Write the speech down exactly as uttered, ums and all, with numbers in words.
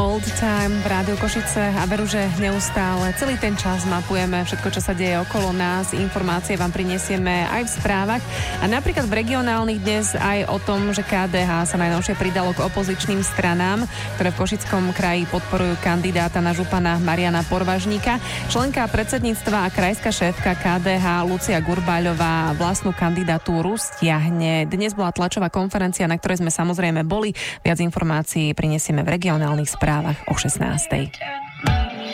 Old Time v Rádiu Košice a veru, že neustále celý ten čas mapujeme všetko, čo sa deje okolo nás. Informácie vám prinesieme aj v správach a napríklad v regionálnych dnes aj o tom, že ká dé há sa najnovšie pridalo k opozičným stranám, ktoré v Košickom kraji podporujú kandidáta na župana Mariana Porvažníka. Členka predsedníctva a krajská šéfka ká dé há Lucia Gurbáľová vlastnú kandidatúru stiahne. Dnes bola tlačová konferencia, na ktorej sme samozrejme boli. Viac informácií prinesieme v regionálnych správach o šestnástej.